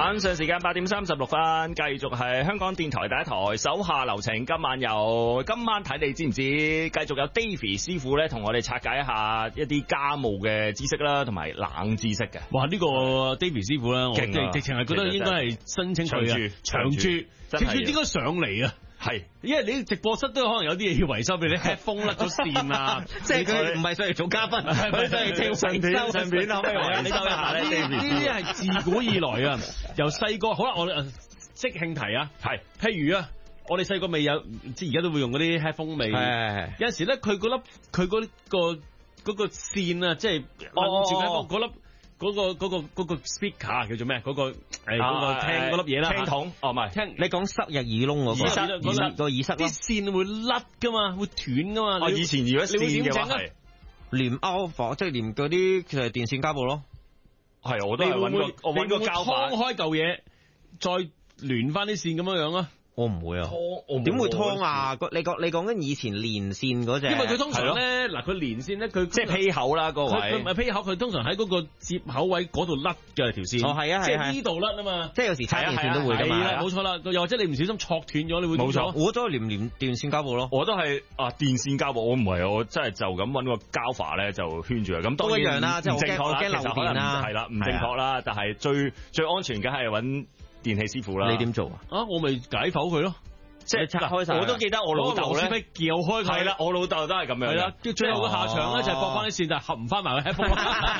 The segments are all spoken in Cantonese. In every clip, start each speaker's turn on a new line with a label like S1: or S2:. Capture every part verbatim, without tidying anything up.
S1: 晚上時間八點三十六分，繼續係香港電台第一台手下留情。今晚又今晚睇你知唔知？繼續有 Davy 師傅咧，同我哋拆解一下一啲家務嘅知識啦，同埋冷知識嘅。
S2: 哇！呢、這個 Davy 師傅咧，我
S1: 勁啊
S2: 直情係覺得應該係申請佢啊，長駐，直接應該上嚟啊！係，因為你直播室都可能有啲嘢要維修，譬如你 headphone 甩咗線啊，
S3: 即係佢唔係上嚟做嘉賓，佢上嚟做
S1: 順便順便可唔可以維修一下咧？
S2: 呢啲係自古以來啊，由細個好啦，我哋即興題啊，係，譬如啊，我哋細個未有，即係而家都會用嗰啲 headphone 未，有陣時咧佢嗰粒佢嗰個嗰個線啊，即係攬住喺嗰粒。嗰、那個嗰、那個嗰、那個 speaker 叫做咩？嗰、那個誒嗰、啊那個聽嗰粒嘢啦，聽筒哦，唔係聽你講塞入耳窿嗰、那個，耳塞耳個耳塞啲線會甩噶嘛，會斷噶嘛。哦，以前如果線嘅話係連 out 即係連嗰啲其實電線膠布咯。係，我都係揾個我揾個膠板，劏開嚿嘢，再連翻啲線咁樣樣啊。我唔會啊，點會劏啊？你講你講緊以前連線嗰隻，因為佢通常咧，嗱佢連線咧，佢即係披口啦個位，佢唔係披口，佢通常喺嗰個接口位嗰度甩嘅條線。哦，係啊，係啊，即係呢度甩啊嘛，即係有時插電線都會㗎嘛，冇錯啦。又或者你唔小心戳斷咗，你會冇錯。我都係連連電線膠布咯，我都係啊電線膠布，我唔係我真係就咁揾個膠法咧就圈住啦。咁當然都一樣啦，即係唔正確啦，其實可能係啦，唔正確啦，但係最最安全梗係揾電器師傅啦，你點做啊？啊，我咪解剖佢咯，即係拆開晒。我都記得我老豆咧，撬開佢。係啦，我老豆都係咁樣。係啦，最後個下場咧就係駁翻啲線，就合唔翻埋個 headphone。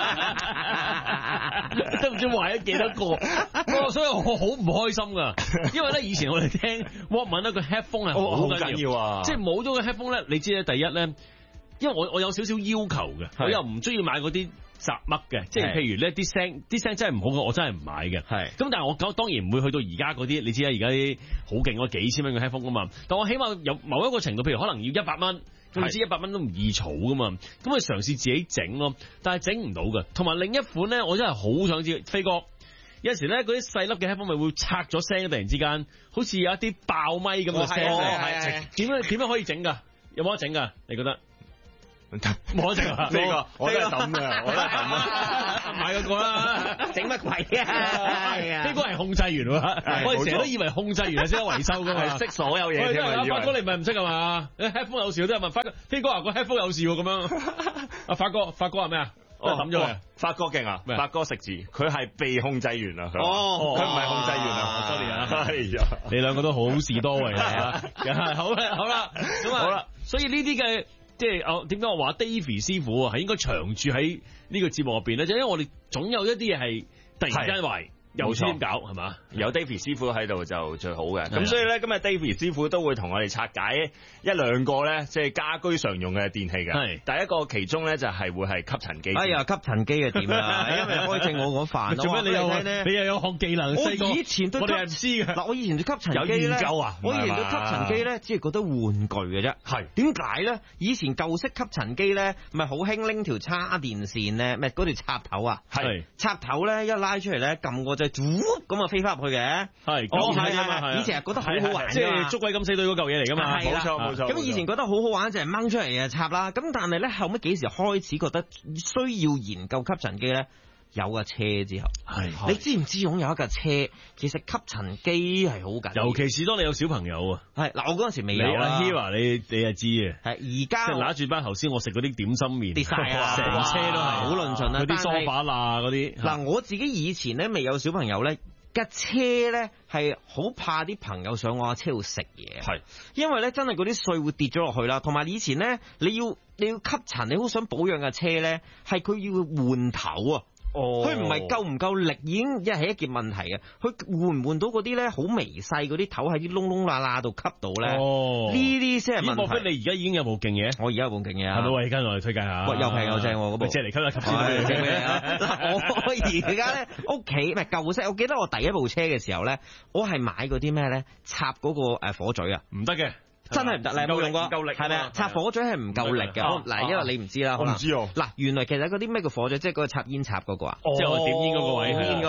S2: 都唔知壞咗幾多個，所以我好唔開心噶。因為咧以前我哋聽 Walkman 咧個 headphone 係好緊要啊，即係冇咗個 headphone 咧，你知咧第一咧，因為我我有少少要求嘅，我又唔中意買嗰啲雜乜嘅，即係譬如咧啲聲啲聲真係唔好嘅，我真係唔買嘅。係咁，但係我當然唔會去到而家嗰啲，你知啦，而家啲好勁嗰幾千蚊嘅 headphone 啊嘛。但我起碼有某一個程度，譬如可能要一百蚊，咁你知一百蚊都唔易儲噶嘛。咁我嘗試自己整咯，但係整唔到嘅。同埋另一款咧，我真係好想知，飛哥有陣時咧嗰啲細粒嘅 headphone 咪會拆咗聲，突然之間好似有一啲爆咪咁嘅聲。係點樣點樣可以整㗎？有冇得整㗎？你覺得？冇得整啊！呢個我都係抌嘅，我都係抌啊！買嗰個啦，整乜鬼啊？呢個係控制員喎，我哋成日都以為控制員係識得維修㗎嘛，識所有嘢添啊！發哥你唔係唔識係嘛？你 headphone 有事都係問發哥，飛哥話個 headphone 有事喎咁樣。阿發哥，發哥係咩啊？我抌咗佢。發哥勁啊！發哥食字，佢係被控制員啊！哦，佢唔係控制員啊！多謝啊！係啊，你兩個都好事多為啊！好啦，好啦，咁啊，好啦，所以呢啲嘅。即係我點解我話 Davy 師傅啊係應該長駐喺呢個節目入邊咧？就因為我哋總有一啲嘢係突然間壞。又先搞係嘛？有 Davy 師傅喺度就最好嘅。咁所以咧，今日 Davy 師傅都會同我哋拆解一兩個咧，即係家居常用嘅電器嘅。係第一個其中咧就係會係吸塵機。哎呀，吸塵機啊點啊？因為開正我嗰飯。做咩你又你又有學技能？我以前都我哋唔知嘅。嗱，我以前對吸塵機咧，有研究啊？我以前對吸塵機咧，只係覺得玩具嘅啫。係點解咧？以前舊式吸塵機咧，咪好興拎條叉電線咧，咩嗰條插頭啊？係插頭咧，一拉出嚟咧，撳個掣。咁啊飛翻入去嘅，係哦係啊，以前係覺得好好玩，即係捉鬼咁死隊嗰嚿嘢嚟噶嘛，冇錯冇錯。咁以前覺得好好玩就係掹出嚟嘅插啦，咁但係咧後尾幾時開始覺得需要研究吸塵機咧？有架車之後，係你知唔知擁有一架車，其實吸塵機係好緊要，尤其是當你有小朋友啊。係嗱，我嗰陣時未有啦。Hira，你你係知嘅。係而家即係拿住班頭先，我食嗰啲點心麵跌晒啊，成車都係好論盡啦。嗰啲梳化啊，嗰啲嗱，我自己以前咧未有小朋友咧，架車咧係好怕啲朋友上我架車度食嘢，係因為咧真係嗰啲碎會跌咗落去啦。同埋以前咧，你要你要吸塵，你好想保養架車咧，係佢要換頭啊。哦，佢唔係夠唔夠力，已經一係一件問題啊！佢換唔換到嗰啲咧好微細嗰啲頭喺啲窿窿罅罅度吸到咧？哦，呢啲先係問題。莫非你而家已經有部勁嘢？我而家有部勁嘢啊！係咪？喂，跟我嚟推介下。喂，又平又正喎，嗰部。借嚟吸一吸先。嗱，我而家咧屋企唔係舊式，我記得我第一部車嘅時候咧，我係買嗰啲咩咧？插嗰個誒火嘴啊，唔得嘅。真係唔得，你有冇用過？唔夠力，係咪啊？插火嘴係唔夠力嘅。嗱，因為你唔知啦，我唔知哦。嗱，原來其實嗰啲咩叫火嘴，即係嗰個插煙插嗰個啊，即係我點煙嗰個位，煙嗰個位。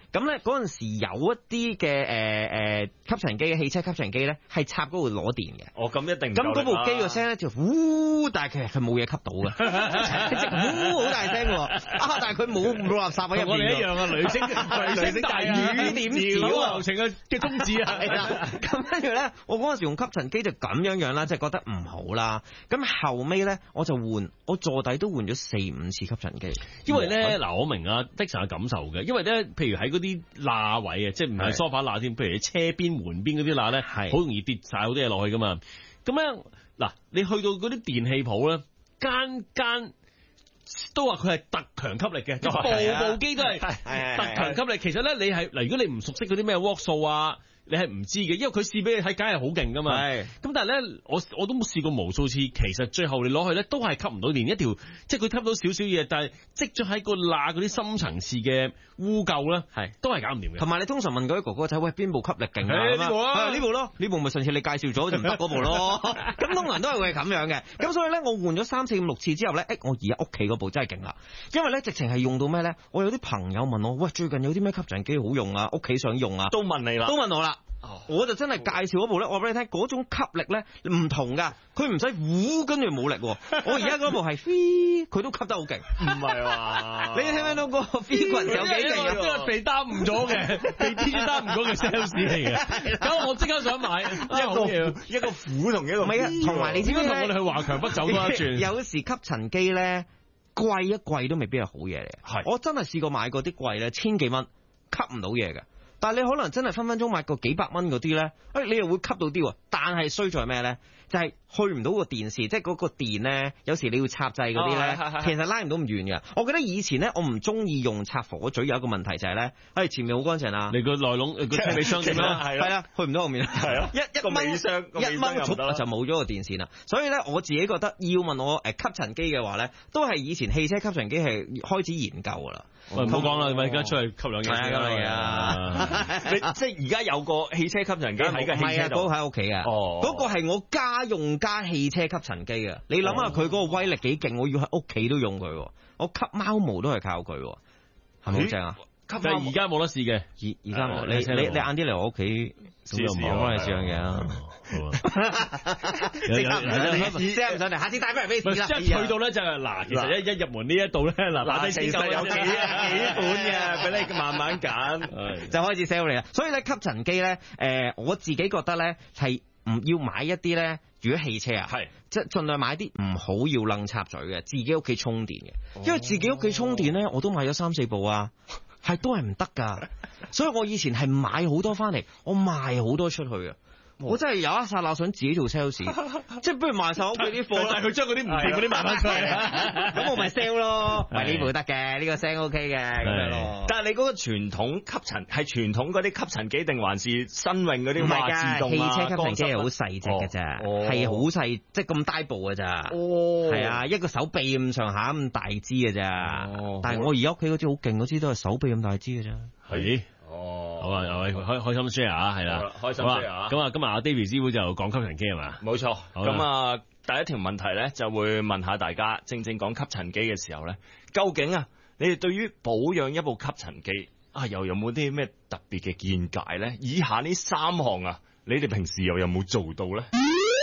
S3: 咁咧嗰陣時有一啲嘅誒誒吸塵機嘅汽車吸塵機咧，係插嗰度攞電嘅。
S1: 哦，咁一定。
S3: 咁嗰部機個聲咧就呼，但係其實佢冇嘢吸到嘅，即係呼好大聲喎。啊，但係佢冇冇垃圾喺入邊。我哋一樣啊，雷聲雷聲大雨點小流程嘅嘅宗旨啊。係啦，咁跟住咧，我嗰陣時用吸塵機就咁樣樣啦，即係覺得唔好啦。咁後尾咧，我就換，我坐底都換咗四五次吸塵機。因為咧，嗱，我明啊，的神嘅感受嘅。因為咧，譬如喺嗰啲罅位啊，即係唔係梳化罅添，譬如你車邊門邊嗰啲罅咧，係好容易跌晒好多嘢落去噶嘛。咁咧，嗱，你去到嗰啲電器鋪咧，間間都話佢係特強吸力嘅，部部機都係特強吸力。其實咧，你係嗱，如果你唔熟悉嗰啲咩瓦數啊，你係唔知嘅，因為佢試俾你睇，梗係好勁噶嘛。係。咁但係咧，我我都試過無數次，其實最後你攞去咧都係吸唔到電，一條即係佢吸到少少嘢，但係積咗喺個罅嗰啲深層次嘅污垢咧，係都係搞唔掂嘅。同埋你通常問嗰啲哥哥仔，喂，邊部吸力勁啊？呢部啊，呢部咯，呢部咪上次你介紹咗就唔得嗰部咯。咁通常都係會係咁樣嘅。咁所以咧，我換咗三四五六次之後咧，誒，我而家屋企嗰部真係勁啦，因為咧直情係用到咩咧？我有啲朋友問我，喂，最近有啲咩吸塵機好用啊？屋企想用啊？都問你啦，都問我啦。哦、我就真係介紹嗰部咧，我俾你聽，嗰種吸力咧唔同噶，佢唔使呼跟住冇力。我而家嗰部係飛，佢都吸得好勁。唔係話，你聽唔聽到個飛群有幾勁啊？因為被耽誤咗嘅，被 T 耽誤咗嘅 sales 嚟嘅。咁我即刻想買一個一個虎同一個，唔係啊，同埋你知唔知同我哋去華強北走多一轉？有時吸塵機咧貴一貴都未必係好嘢嚟。係，我真係試過買過啲貴咧，千幾蚊吸唔到嘢嘅。但係你可能真係分分鐘買個幾百蚊嗰啲咧，誒你又會吸到啲喎，但係衰在咩咧？就係、是、去唔到個電視，即係嗰個電咧，有時你要插掣嗰啲咧，哦、其實拉唔到咁遠嘅。我記得以前咧，我唔中意用插火嘴，有一個問題就係、是、咧，誒、哎、前面好乾淨啊，你個內籠個車尾箱點樣？係啦，去唔到後面，係咯，一一個尾箱，一掹就冇咗個電線啦。所以咧，我自己覺得要問我誒吸塵機嘅話咧，都係以前汽車吸塵機係開始研究㗎啦。喂，唔好講啦，咪而家出去吸兩嘢先啦。你即係而家有個汽車吸塵機喺架汽車度，嗰個喺屋企啊。哦，嗰個係我家用家汽車吸塵機啊。你諗下佢嗰個威力幾勁，我要喺屋企都用佢，我吸貓毛都係靠佢，係咪好正啊？但係而家冇得試嘅，而而家冇。你你你晏啲嚟我屋企試試，我幫你試樣嘢啊。即刻唔想你，即刻唔想嚟，下次帶翻嚟俾你試啦。一去到咧就係嗱，其實一一入門呢一度咧嗱，嗱其實有幾幾款嘅，俾你慢慢揀，就開始 sell 你啦。所以咧吸塵機咧，誒我自己覺得咧係唔要買一啲咧，如果汽車啊，係即係盡量買啲唔好要楞插嘴嘅，自己屋企充電嘅，因為自己屋企充電咧，我都買咗三四部啊。係都係唔得噶，所以我以前係買好多翻嚟，我賣好多出去啊！我真係有一剎那想自己做 sales， 即係不如賣晒屋企啲貨，但係佢將嗰啲唔掂嗰啲賣翻出嚟，咁我咪 sell 咯。喂，呢部得嘅，呢個聲 OK 嘅咁樣咯。但係你嗰個傳統吸塵係傳統嗰啲吸塵機定還是新穎嗰啲？唔係㗎，汽車吸塵機係好細隻㗎咋，係好細，即係咁大部㗎咋。哦，係啊，一個手臂咁上下咁大支㗎咋。但係我而家屋企嗰支好勁嗰支都係手臂咁大支㗎咋。係。哦，好啊，有位開開心 share 啊，係啦，開心 share 啊，咁啊，今日阿 David 師傅就講吸塵機係嘛？冇錯，咁啊，第一條問題咧就會問下大家，正正講吸塵機嘅時候咧，究竟啊，你哋對於保養一部吸塵機啊，又有冇啲咩特別嘅見解咧？以下呢三項啊，你哋平時又有冇做到咧？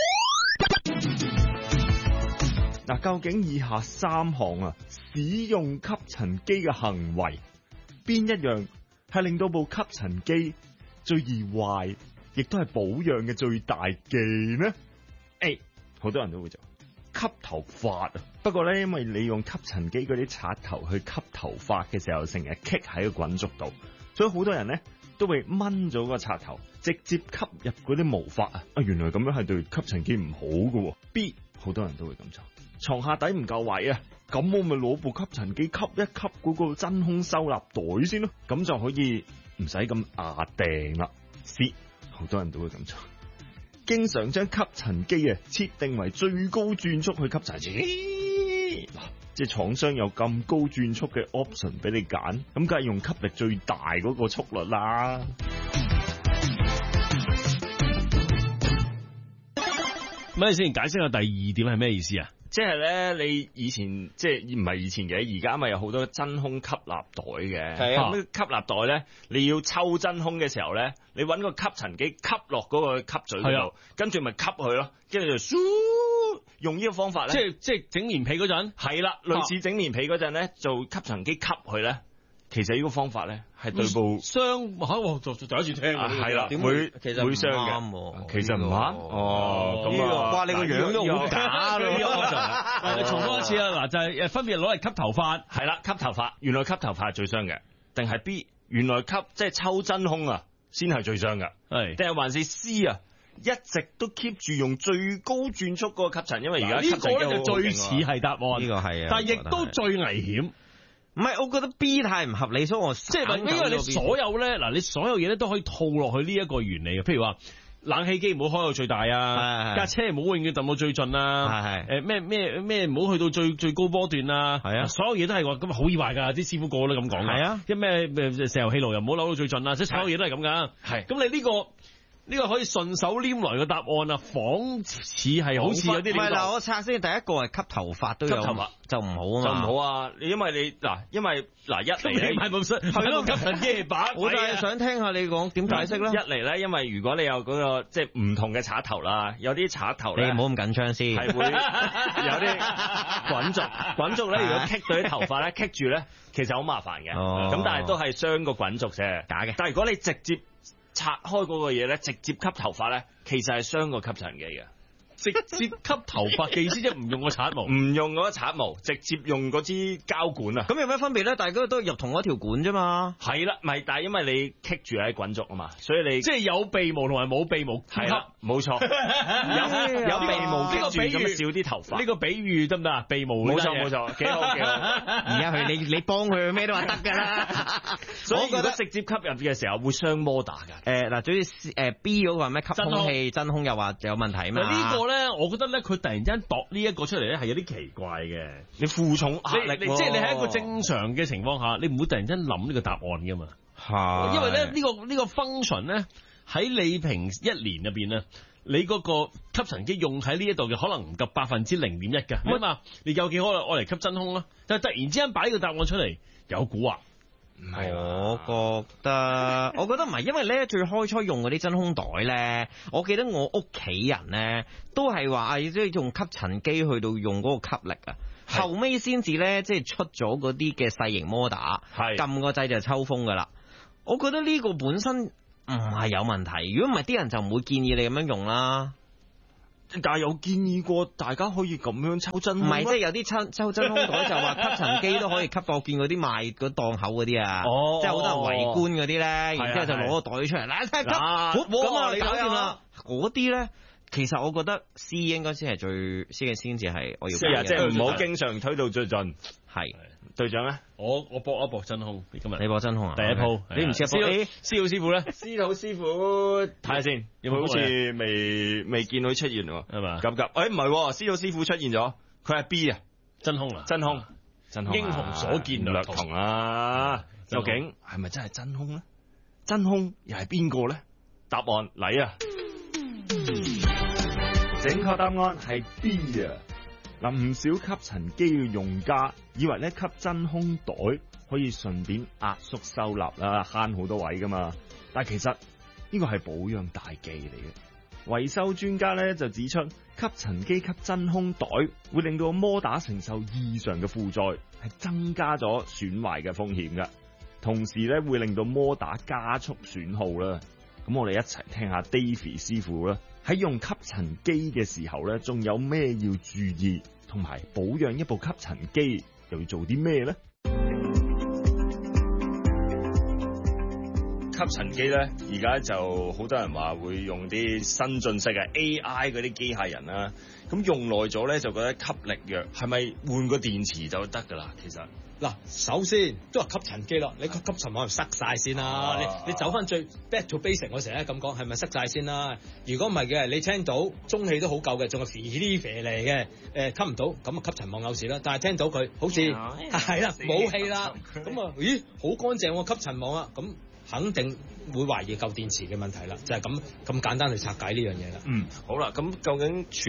S3: 嗱，究竟以下三項啊，使用吸塵機嘅行為邊一樣係令到部吸塵機最易壞，亦都係保養嘅最大忌呢？ A 好多人都會做吸頭髮啊，不過咧，因為你用吸塵機嗰啲刷頭去吸頭髮嘅時候，成日棘喺個滾軸度，所以好多人咧都會掹咗個刷頭，直接吸入嗰啲毛髮啊！啊，原來咁樣係對吸塵機唔好㗎。B 好多人都會咁做，床下底唔夠位啊，咁我咪攞部吸塵機吸一吸嗰個真空收納袋先咯，咁就可以唔使咁牙掟啦。C 好多人都會咁做，經常將吸塵機啊設定為最高轉速去吸塵機，嗱，即係廠商有咁高轉速嘅 option 俾你揀，咁梗係用吸力最大嗰個速率啦。
S2: 咪先解釋下第二點係咩意思啊？
S1: 即係咧，你以前即係唔係以前嘅，而家咪有好多真空吸納袋嘅。
S3: 係啊，
S1: 咁吸納袋咧，你要抽真空嘅時候咧，你揾個吸塵機吸落嗰個吸嘴嗰度，跟住咪吸佢咯，跟住就嗖，用呢個方法咧，
S2: 即係即係整棉被嗰陣，
S1: 係啦，類似整棉被嗰陣咧，做吸塵機吸佢咧。其實呢個方法咧係對部
S2: 傷嚇，我就就第一次聽喎。
S1: 係啦，會
S3: 其實
S1: 會傷
S3: 嘅，
S1: 其實唔啱。哦，咁啊，
S3: 哇！你個樣都好假咯。
S2: 你重複一次啊！嗱，就係誒分別攞嚟吸頭髮，
S1: 係啦，吸頭髮。原來吸頭髮係最傷嘅，定係 B？原來吸即係抽真空啊，先係最傷嘅。係定係還是 C 啊？一直都 keep 住用最高轉速嗰個吸塵，因為而家
S2: 呢個咧就最似係答案。
S3: 呢個係啊，
S2: 但係亦都最危險。
S3: 唔係，我覺得 B 太唔合理，所以我
S2: 即係因為你所有咧，嗱你所有嘢咧都可以套落去呢一個原理嘅，譬如話冷氣機唔好開到最大啊，架車唔好永遠揼到最盡啊，誒咩咩咩唔好去到最最高波段啊，係啊，所有嘢都係話咁好易壞㗎，啲師傅個個都咁講㗎，係啊，一咩咩石油氣爐又唔好扭到最盡啊，即係所有嘢都係咁㗎，係，咁你呢個。呢個可以順手拈來嘅答案啊，仿似係好似有啲。唔係嗱，
S3: 我拆先，第一個係吸頭髮都有，吸頭髮就唔好啊嘛，
S1: 就唔好啊！因為你嗱，因為嗱一嚟咧，
S2: 係冇信，係咯，吸塵機把。
S3: 我就係想聽下你講點解釋啦。
S1: 一嚟咧，因為如果你有嗰個即係唔同嘅刷頭啦，有啲刷頭咧，
S3: 你唔好咁緊張先，
S1: 係會有啲滾軸，滾軸咧，如果棘到啲頭髮咧，棘住咧，其實好麻煩嘅。咁但係都係傷個滾軸啫，假嘅。但係如果你直接拆開嗰個嘢咧，直接吸頭髮咧，其實係傷過吸塵機嘅。
S2: 直接吸頭髮嘅意思即係唔用個刷毛，
S1: 唔用嗰個刷毛，直接用嗰支膠管啊。
S3: 咁有咩分別咧？大家都入同一條管啫嘛。
S1: 係啦，咪但係因為你棘住喺滾軸啊嘛，所以你
S2: 即係有鼻毛同埋冇鼻毛吸，
S1: 冇錯。有有鼻毛棘住咁少啲頭髮。
S2: 呢個比喻得唔得啊？鼻毛
S1: 冇錯冇錯，幾好幾好。
S3: 而家佢你你幫佢咩都話得㗎啦。
S1: 所以如果直接吸入嘅時候會傷摩打㗎。
S3: 誒嗱，總之誒 B 嗰個係咩吸空氣真空又話有問題啊嘛。
S2: 呢個咧，我覺得咧，佢突然間度呢一個出嚟咧，係有啲奇怪嘅。
S1: 你負重壓力，
S2: 即係你喺一個正常嘅情況下，你唔會突然間諗呢個答案噶嘛。
S3: 係，
S2: 因為咧呢個呢個 function 咧喺你平一年入邊咧，你嗰個吸塵機用喺呢一度嘅可能唔夠百分之零點一嘅。咁啊，你有幾可能愛嚟吸真空啦？但係突然之間擺呢個答案出嚟，有蠱惑。
S1: 唔係，
S3: 我覺得，我覺得唔係，因為咧最開初用嗰啲真空袋咧，我記得我屋企人咧都係話啊，即係用吸塵機去到用嗰個吸力啊，後尾先至咧即係出咗嗰啲嘅細型摩打，撳個掣就抽風噶啦。我覺得呢個本身唔係有問題，如果唔係啲人就唔會建議你咁樣用啦。
S1: 但係有建議過大家可以咁樣抽真空，
S3: 唔係即係有啲抽抽真空袋就話吸塵機都可以吸到，我見嗰啲賣嗰檔口嗰啲啊，哦、即係好多人圍觀嗰啲咧，然之後就攞個袋出嚟，嗱吸吸，咁啊你搞掂啦。嗰啲咧，其實我覺得 C 應該先係最先嘅，先至係我要。C 啊，
S1: 即係唔好經常推到最盡。
S3: 係
S1: 隊長咧，
S2: 我我搏一搏真空。你今日
S3: 你搏真空啊？
S2: 第一鋪，
S3: 你唔似阿司
S2: 司徒師傅咧？
S1: 司徒師傅睇下先，有冇好似未未見到出現喎？係嘛？急急，誒唔係，司徒師傅出現咗，佢係 B 啊，
S2: 真空啊，
S1: 真空，真空，
S2: 英雄所見略同
S1: 啊！究竟係咪真係真空咧？真空又係邊個咧？答案嚟啊！正確答案係 B 啊！嗱，唔少吸塵機嘅用家以為咧吸真空袋可以順便壓縮收納啦，慳好多位噶嘛。但係其實呢個係保養大忌嚟嘅。維修專家咧就指出，吸塵機吸真空袋會令到摩打承受異常嘅負載，係增加咗損壞嘅風險噶。同時咧會令到摩打加速損耗啦。咁我哋一齊聽下 Davy 師傅啦，喺用吸塵機嘅時候咧，仲有咩要注意，同埋保養一部吸塵機又要做啲咩咧？吸塵機咧，而家就好多人話會用啲新進式嘅 A I 嗰啲機械人啦，咁用耐咗咧就覺得吸力弱，係咪換個電池就得噶啦？其實。
S4: 嗱，首先都係吸塵機啦，你吸吸塵網塞晒先啦，啊、你你走翻最 back to basic，我成日咁講，係咪塞晒先啦？如果唔係嘅，你聽到中氣都好夠嘅，仲係肥呢肥嚟嘅，誒吸唔到，咁啊吸塵網有事啦。但係聽到佢好似係啦冇氣啦，咁啊咦好乾淨喎吸塵網啊，咁肯定會懷疑舊電池嘅問題啦，就係咁咁簡單去拆解呢樣嘢啦。
S1: 嗯，好啦，咁究竟傳統嘅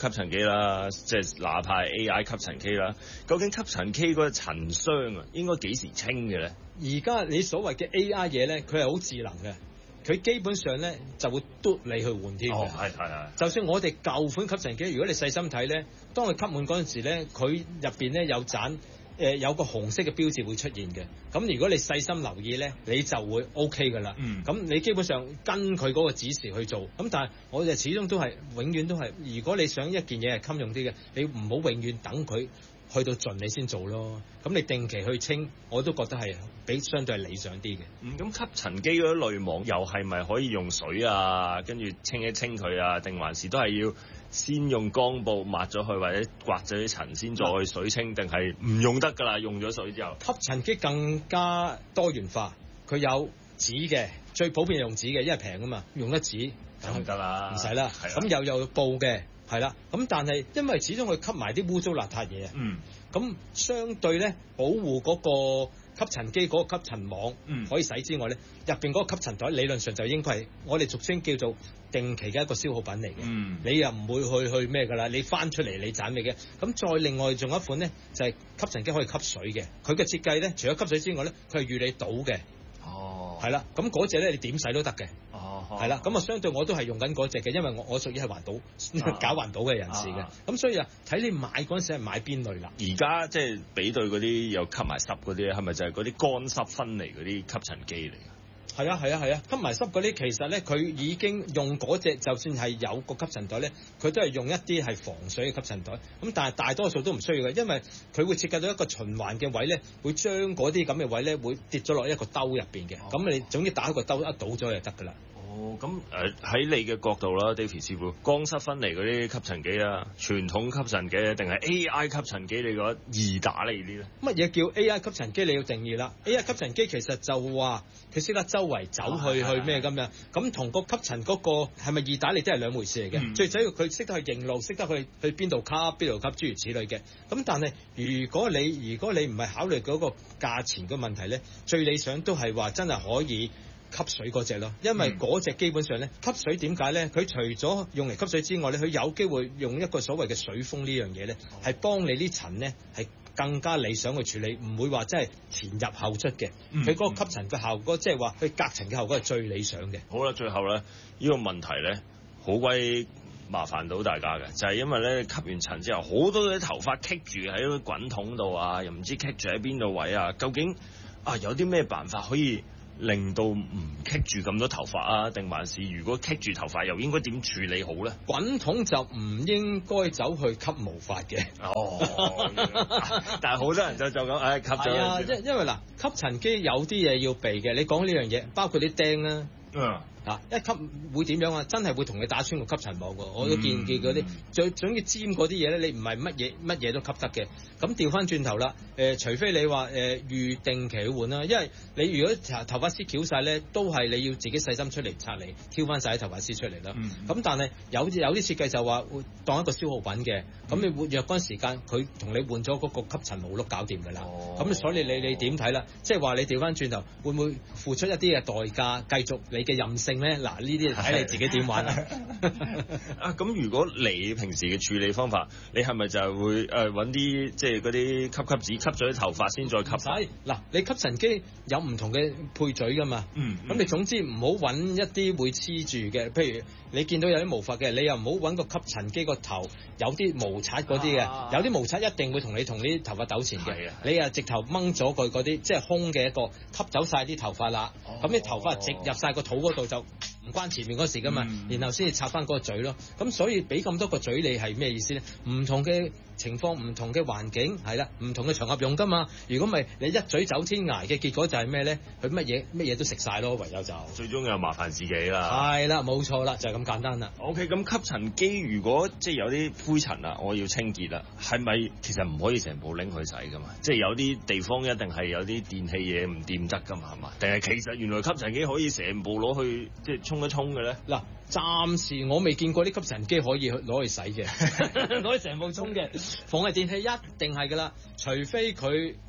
S1: 吸塵機啦，即係哪怕係 A I 吸塵機啦，究竟吸塵機嗰個塵霜啊，應該幾時清嘅咧？
S4: 而家你所謂嘅 A I 嘢咧，佢係好智能嘅，佢基本上咧就會嘟你去換添嘅。
S1: 哦，係係係。就
S4: 算我哋舊款吸塵機，如果你細心睇咧，當佢吸滿嗰陣時咧，佢入邊咧有盞。誒、呃、有個紅色嘅標誌會出現嘅，咁如果你細心留意咧，你就會 O K 㗎啦。咁、嗯、你基本上跟佢嗰個指示去做，咁但係我哋始終都係永遠都係，如果你想一件嘢係襟用啲嘅，你唔好永遠等佢去到盡你先做咯。咁你定期去清，我都覺得係比相對係理想啲嘅。
S1: 嗯，咁吸塵機嗰啲濾網又係咪可以用水啊，跟住清一清佢啊，定還是都係要先用乾布抹咗佢，或者刮咗啲塵先再水清，定係唔用得㗎啦？用咗水之後，
S4: 吸塵機更加多元化，佢有紙嘅，最普遍係用紙嘅，因為平啊嘛，用得紙
S1: 就唔得啦，
S4: 唔使啦。咁又有布嘅，係啦。咁但係因為始終佢吸埋啲污糟邋遢嘢啊，嗯，咁相對咧保護嗰個吸塵機嗰個吸塵網可以洗之外咧，入邊嗰個吸塵袋理論上就應該係我哋俗稱叫做定期嘅一個消耗品嚟嘅。嗯，你又唔會去去咩㗎啦？你翻出嚟你盞咩嘅？咁再另外仲有一款咧，就係、是、吸塵機可以吸水嘅。佢嘅設計咧，除咗吸水之外咧，佢係預你倒嘅。哦，係啦，咁嗰隻咧你點洗都得嘅。哦，係啦，咁啊相對我都係用緊嗰隻嘅，因為我我屬於係環保、啊、搞環保嘅人士嘅。咁、啊啊、所以啊，睇你買嗰陣時係買邊類啦。而
S1: 家即係比對嗰啲有吸埋濕嗰啲，係咪就係嗰啲乾濕分離嗰啲吸塵機嚟㗎？
S4: 係啊係啊係啊，吸埋濕嗰啲其實咧，佢已經用嗰隻，就算係有個吸塵袋咧，佢都係用一啲係防水嘅吸塵袋。咁但係大多數都唔需要嘅，因為佢會設計到一個循環嘅位咧，會將嗰啲咁嘅位咧會跌咗落一個兜入邊嘅。咁、哦、你總之打開個兜一倒咗就得㗎啦。
S1: 哦，咁誒喺你嘅角度啦 ，David 師傅，乾濕分離嗰啲吸塵機啊，傳統吸塵機定係 A I 吸塵機？你覺得易打理啲咧？
S4: 乜嘢叫 A I 吸塵機？你要定義啦。A I 吸塵機其實就話佢識得周圍走去、啊、去咩咁樣，咁同個吸塵嗰個係咪易打理都係兩回事嚟嘅、嗯。最主要佢識得去認路，識得去去邊度吸邊度吸諸如此類嘅。咁但係如果你如果你唔係考慮嗰個價錢嘅問題咧，最理想都係話真係可以吸水嗰隻咯，因為嗰隻基本上咧吸水點解咧？佢除咗用嚟吸水之外咧，佢有機會用一個所謂嘅水封呢樣嘢咧，係幫你啲塵咧係更加理想去處理，唔會話真係前入後出嘅。佢、嗯、嗰個吸塵嘅效果，即係話佢隔塵嘅效果係最理想嘅。
S1: 好啦，最後咧呢、呢個問題咧好鬼麻煩到大家嘅，就係、是、因為咧吸完塵之後，好多啲頭髮棘住喺個滾筒度啊，又唔知棘住喺邊度位啊，究竟啊有啲咩辦法可以令到唔棘住咁多頭髮啊？定還是如果棘住頭髮又應該點處理好咧？
S4: 滾筒就唔應該走去吸毛髮嘅。哦，
S1: 但係好多人就就咁唉吸咗。係啊，
S4: 因因為嗱，吸塵機有啲嘢要避嘅。你講呢樣嘢，包括啲釘啦。嗯。啊！一吸會點樣啊？真係會同你打穿個吸塵網㗎。我都見見嗰啲最總之尖嗰啲嘢咧，你唔係乜嘢乜嘢都吸得嘅。咁調翻轉頭啦，誒、呃，除非你話誒、呃、預定期去換啦，因為你如果頭髮絲翹晒咧，都係你要自己細心出嚟拆嚟挑翻晒啲頭髮絲出嚟啦。咁、嗯、但係有有啲設計就話會當一個消耗品嘅，咁、嗯、你活若干時間，佢同你換咗嗰個吸塵毛碌搞掂㗎啦。咁、哦、所以你你點睇啦？即係話你調翻轉頭，會唔會付出一啲嘅代價，繼續你嘅任性咧？嗱，呢啲睇你自己點玩啦。
S1: 啊，咁如果你平時嘅處理方法，你係咪就係會誒揾啲即係嗰啲吸吸紙吸咗啲頭髮先再吸？
S4: 使嗱，你吸塵機有唔同嘅配嘴㗎嘛。嗯。咁、嗯、你總之唔好揾一啲會黐住嘅，譬如你見到有啲毛髮嘅，你又唔好揾個吸塵機個頭有啲毛刷嗰啲嘅，啊、有啲毛刷一定會同你同啲頭髮糾纏嘅。你啊直頭掹咗佢嗰啲，即係空嘅一個吸走晒啲頭髮啦。咁、哦、啲頭髮直入晒個肚嗰度就唔關前面嗰事噶嘛、嗯，然後先至插翻嗰個嘴咯。咁所以俾咁多個嘴你係咩意思咧？唔同嘅情況、唔同嘅環境係啦，唔同嘅場合用噶嘛。如果唔係你一嘴走天涯嘅結果就係咩咧？佢乜嘢乜嘢都食晒咯，唯有就
S1: 最終又麻煩自己啦。
S4: 係啦，冇錯啦，就係、是、咁簡單啦。
S1: OK， 咁吸塵機如果即係有啲灰塵啊，我要清潔啦，係咪其實唔可以成部拎去洗噶嘛？即係有啲地方一定係有啲電器嘢唔掂得噶嘛？係嘛？定係其實原來吸塵機可以成部攞去即係沖一沖嘅咧？
S4: 嗱，暫時我未見過啲吸塵機可以攞去洗嘅，攞去成部沖嘅。防偽電器一定係噶啦，除非佢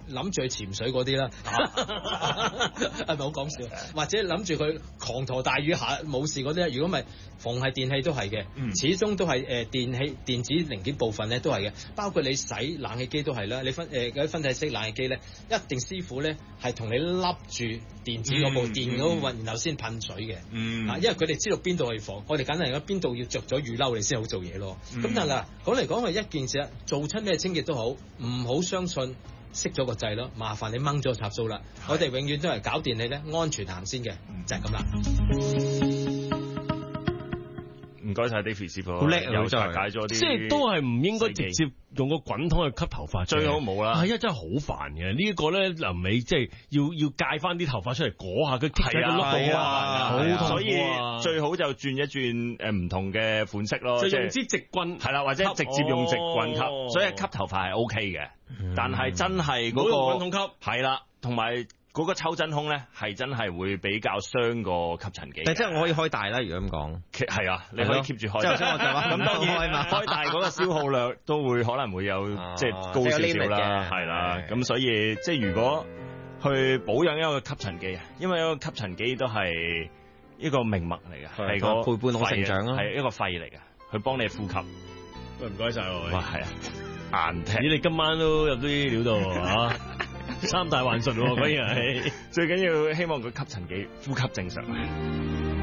S4: 諗住去潛水嗰啲啦，係咪好講笑？或者諗住佢滂沱大雨下冇事嗰啲，如果唔係逢係電器都係嘅，嗯、始終都係誒電器電子零件部分咧都係嘅，包括你洗冷氣機都係啦，你分誒嗰啲分體式冷氣機咧，一定師傅咧係同你笠住電子嗰部電嗰個，然後先噴水嘅，嗯、啊，因為佢哋知道邊度去放，我哋簡單嚟講邊度要着咗雨褸你先好做嘢咯。咁、嗯、但係嗱，講嚟講去一件事，做親咩清潔都好，唔好相信熄咗個掣咯，麻煩你掹咗插蘇啦。我哋永遠都係搞電器咧，安全行先嘅，就係咁啦。
S1: 唔該晒 David 師傅，
S3: 好叻
S1: 又拆解咗啲，
S2: 即係都係唔應該直接用個滾筒去吸頭髮，
S1: 最好冇啦。
S2: 係啊，真係好煩嘅。呢一個咧臨尾即係要要戒翻啲頭髮出嚟裹下佢，
S1: 係啊，
S2: 係啊，好痛苦啊。
S1: 所以最好就轉一轉誒唔同嘅款式咯，
S2: 就用支直棍
S1: 係啦，或者直接用直棍吸，所以吸頭髮係 O K 嘅。但係真係嗰個
S2: 滾筒吸
S1: 係啦，同埋。嗰個抽真空咧，係真係會比較傷個吸塵機。
S3: 但即係我可以開大啦，如果咁講。
S1: 係啊，你可以 keep 住開。
S3: 即係頭先我就話，
S1: 咁當然開大嗰個消耗量都會可能會有即係高少少啦，係啦。咁所以即係如果去保養一個吸塵機，因為一個吸塵機都係一個命脈嚟嘅，係個
S3: 陪伴我成長咯，
S1: 係一個肺嚟嘅，佢幫你呼吸。
S2: 喂，唔該晒喎。
S1: 哇，係啊，硬踢。
S2: 咦，你今晚都有啲料到啊！三大幻術喎，果然係最緊要希望佢吸塵機呼吸正常。